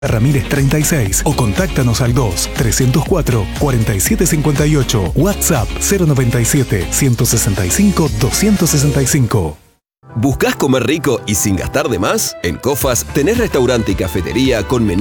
Ramírez 36 o contáctanos al 2-304-4758. WhatsApp 097-165-265. ¿Buscás comer rico y sin gastar de más? En Cofas tenés restaurante y cafetería con menú